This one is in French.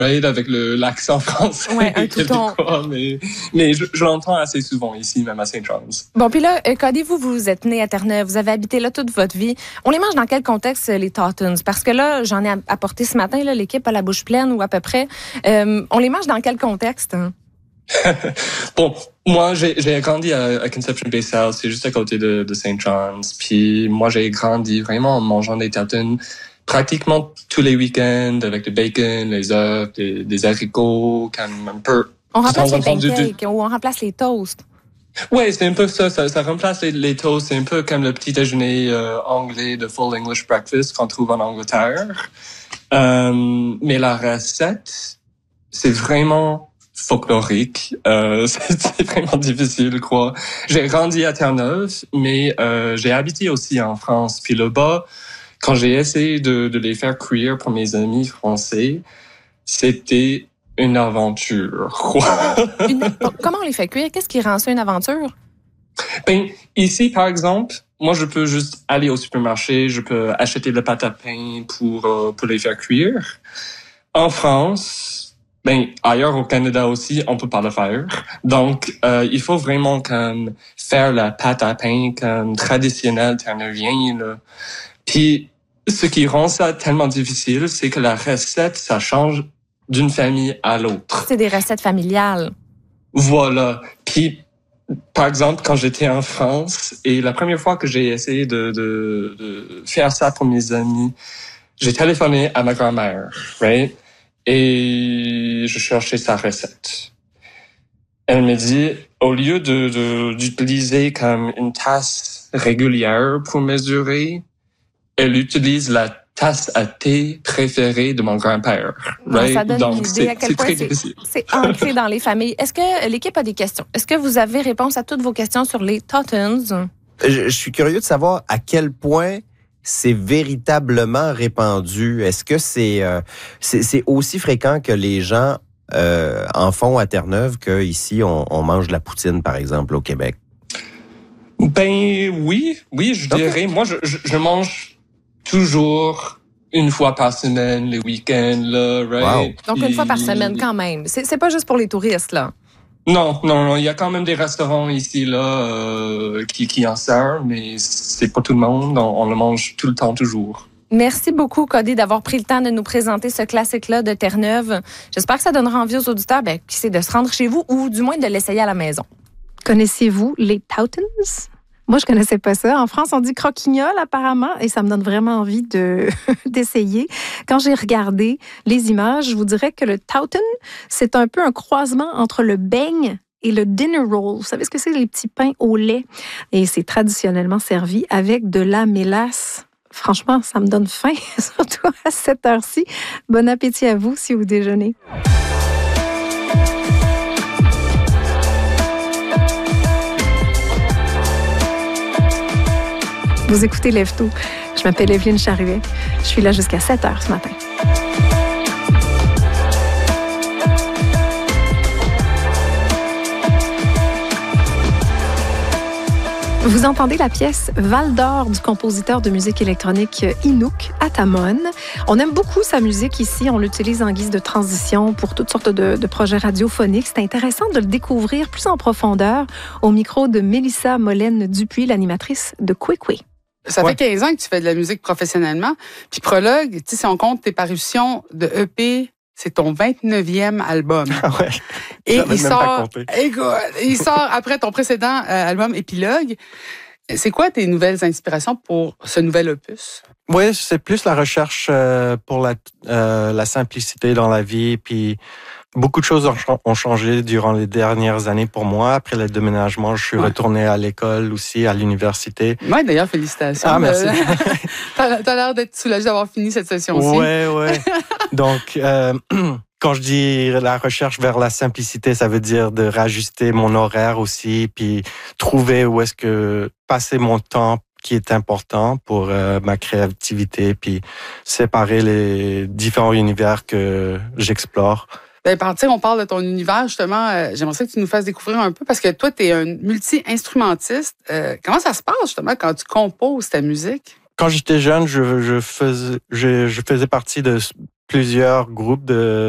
right, avec l'accent français. Ouais, un tout ton. Mais je l'entends assez souvent ici, même à St. John's. Bon, puis là, Cody, vous êtes né à Terre-Neuve, vous avez habité là toute votre vie. On les mange dans quel contexte, les Taughtons? Parce que là, j'en ai apporté ce matin, là, l'équipe a la bouche pleine ou à peu près. On les mange dans quel contexte? Hein? Bon, moi, j'ai grandi à Conception Bay South, c'est juste à côté de St. John's. Puis moi, j'ai grandi vraiment en mangeant des Taughtons pratiquement tous les week-ends avec du bacon, les œufs, des haricots, comme un peu. On remplace les pancakes ou on remplace les toasts. Oui, c'est un peu ça. Ça remplace les toasts. C'est un peu comme le petit déjeuner anglais de Full English Breakfast qu'on trouve en Angleterre. Mais la recette, c'est vraiment folklorique. C'est vraiment difficile, je crois. J'ai grandi à Terre-Neuve, mais j'ai habité aussi en France. Puis là-bas, quand j'ai essayé de les faire cuire pour mes amis français, c'était une aventure. Comment on les fait cuire? Qu'est-ce qui rend ça une aventure? Ben, ici, par exemple, moi, je peux juste aller au supermarché, je peux acheter le pâte à pain pour les faire cuire. En France, ben, ailleurs au Canada aussi, on peut pas le faire. Donc, il faut vraiment comme faire la pâte à pain comme traditionnelle terre-neuvienne, là. Puis, ce qui rend ça tellement difficile, c'est que la recette, ça change d'une famille à l'autre. C'est des recettes familiales. Voilà. Puis, par exemple, quand j'étais en France, et la première fois que j'ai essayé de faire ça pour mes amis, j'ai téléphoné à ma grand-mère, right? Et je cherchais sa recette. Elle me dit, au lieu d'utiliser comme une tasse régulière pour mesurer, elle utilise la tasse à thé préférée de mon grand-père. Right? Ça donne Donc, une idée à quel point c'est ancré dans les familles. Est-ce que l'équipe a des questions? Est-ce que vous avez réponse à toutes vos questions sur les Taughtons? Je suis curieux de savoir à quel point c'est véritablement répandu. Est-ce que c'est aussi fréquent que les gens en font à Terre-Neuve qu'ici, on mange de la poutine, par exemple, au Québec? Ben oui, je dirais. Moi, je mange toujours une fois par semaine, les week-ends, là, right? Wow. Donc, une fois par semaine, quand même. C'est pas juste pour les touristes, là. Non. Il y a quand même des restaurants ici, là, qui en servent, mais c'est pas tout le monde. On le mange tout le temps, toujours. Merci beaucoup, Cody, d'avoir pris le temps de nous présenter ce classique-là de Terre-Neuve. J'espère que ça donnera envie aux auditeurs, qui c'est de se rendre chez vous ou du moins de l'essayer à la maison. Connaissez-vous les Taughtons? Moi, je connaissais pas ça. En France, on dit croquignol, apparemment, et ça me donne vraiment envie d'essayer. Quand j'ai regardé les images, je vous dirais que le Taugton, c'est un peu un croisement entre le beigne et le dinner roll. Vous savez ce que c'est, les petits pains au lait? Et c'est traditionnellement servi avec de la mélasse. Franchement, ça me donne faim, surtout à cette heure-ci. Bon appétit à vous si vous déjeunez. Vous écoutez Lève-Tôt. Je m'appelle Evelyne Charruet. Je suis là jusqu'à 7h ce matin. Vous entendez la pièce Val d'Or du compositeur de musique électronique Inouk Atamon. On aime beaucoup sa musique ici. On l'utilise en guise de transition pour toutes sortes de projets radiophoniques. C'est intéressant de le découvrir plus en profondeur au micro de Mélissa Molène-Dupuis, l'animatrice de Kwekwe. Ça fait 15 ans que tu fais de la musique professionnellement. Puis Prologue, tu sais, si on compte tes parutions de EP, c'est ton 29e album. Ah ouais. Et il sort après ton précédent album Épilogue. C'est quoi tes nouvelles inspirations pour ce nouvel opus? Oui, c'est plus la recherche pour la simplicité dans la vie. Puis beaucoup de choses ont changé durant les dernières années pour moi. Après le déménagement, je suis retourné à l'école aussi, à l'université. Oui, d'ailleurs, félicitations. Ah, merci. T'as l'air d'être soulagé d'avoir fini cette session-ci. Oui. Donc, quand je dis la recherche vers la simplicité, ça veut dire de rajuster mon horaire aussi, puis trouver où est-ce que passer mon temps qui est important pour ma créativité, puis séparer les différents univers que j'explore. Ben, on parle de ton univers, justement. J'aimerais ça que tu nous fasses découvrir un peu, parce que toi, tu es un multi-instrumentiste. Comment ça se passe, justement, quand tu composes ta musique? Quand j'étais jeune, je faisais partie de plusieurs groupes de